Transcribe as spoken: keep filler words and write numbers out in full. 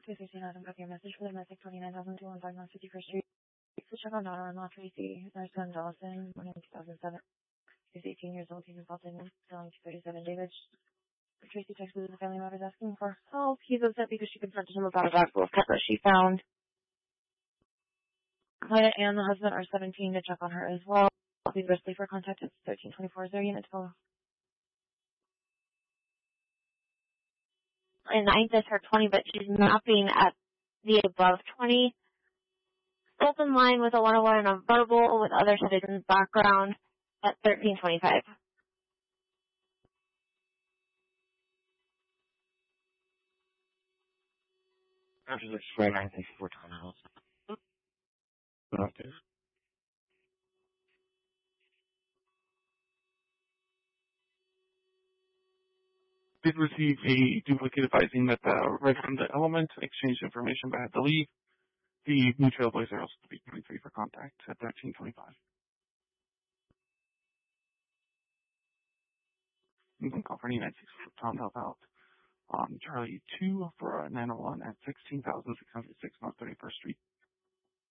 two sixteen Adam got your message for the message twenty-nine thousand two hundred fifteen North fifty-first Street. So check on daughter-in-law Tracy, nurse son Dawson, born in two thousand seven. He's eighteen years old. He's involved in selling two thirty-seven David. Tracy texted the family members asking for help. He's upset because she confronted him about a bag full of cat that she found. Claudia and the husband are seventeen to check on her as well. Please briskly for contact at thirteen twenty-four. Is there a unit to follow? And ninth is her twenty, but she's mapping at the above twenty. Both in line with a one oh one and a verbal with other citizens background at thirteen twenty-five. After the square nine sixty-four tunnels. Okay. Did receive a duplicate advising that the right from the element exchanged information but had to leave. The new trailblazer also to be twenty-three for contact at thirteen twenty-five. You can call for any nine sixty-four Tom help out on Charlie two for a nine oh one at sixteen thousand six hundred six North thirty-first Street.